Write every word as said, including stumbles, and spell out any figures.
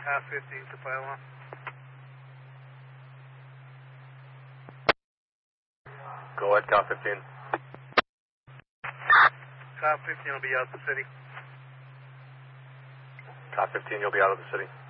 Car fifteen to pylon. Go ahead, car fifteen. Car fifteen will be out the city. Car fifteen, you'll be out of the city.